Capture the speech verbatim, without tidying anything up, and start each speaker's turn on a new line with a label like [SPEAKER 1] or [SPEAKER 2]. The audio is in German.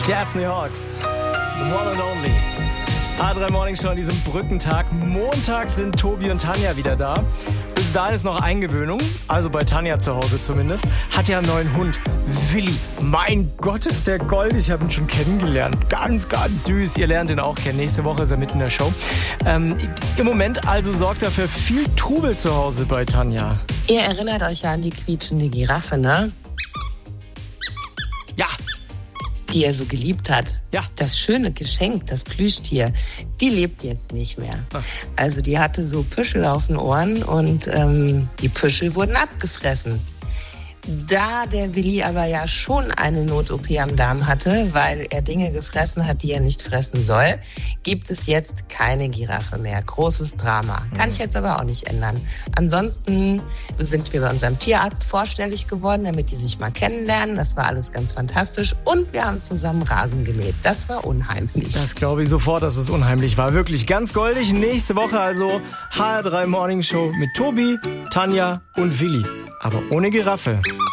[SPEAKER 1] Chesney Hawks, the one and only. H drei Morning Show an diesem Brückentag. Montag sind Tobi und Tanja wieder da. Bis dahin ist noch Eingewöhnung, also bei Tanja zu Hause zumindest. Hat ja einen neuen Hund, Willi. Mein Gott, ist der Gold. Ich habe ihn schon kennengelernt. Ganz, ganz süß. Ihr lernt ihn auch kennen. Nächste Woche ist er mit in der Show. Ähm, Im Moment also sorgt er für viel Trubel zu Hause bei Tanja.
[SPEAKER 2] Ihr erinnert euch ja an die quietschende Giraffe, ne?
[SPEAKER 1] Ja.
[SPEAKER 2] Die er so geliebt hat.
[SPEAKER 1] Ja.
[SPEAKER 2] Das schöne Geschenk, das Plüschtier, die lebt jetzt nicht mehr.
[SPEAKER 1] Ach.
[SPEAKER 2] Also die hatte so Püschel auf den Ohren und ähm, die Püschel wurden abgefressen. Da der Willi aber ja schon eine Not-O P am Darm hatte, weil er Dinge gefressen hat, die er nicht fressen soll, gibt es jetzt keine Giraffe mehr. Großes Drama. Kann ich jetzt aber auch nicht ändern. Ansonsten sind wir bei unserem Tierarzt vorstellig geworden, damit die sich mal kennenlernen. Das war alles ganz fantastisch. Und wir haben zusammen Rasen gemäht. Das war unheimlich.
[SPEAKER 1] Das glaube ich sofort, dass es unheimlich war. Wirklich ganz goldig. Nächste Woche also H R drei Morning Show mit Tobi, Tanja und Willi. Aber ohne Giraffe.